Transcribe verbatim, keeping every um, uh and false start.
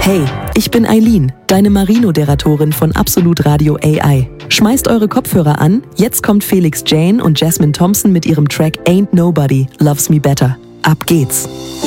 Hey, ich bin Eileen, deine Marinoderatorin von Absolut Radio A I. Schmeißt eure Kopfhörer an, jetzt kommt Felix Jane und Jasmine Thompson mit ihrem Track Ain't Nobody Loves Me Better. Ab geht's!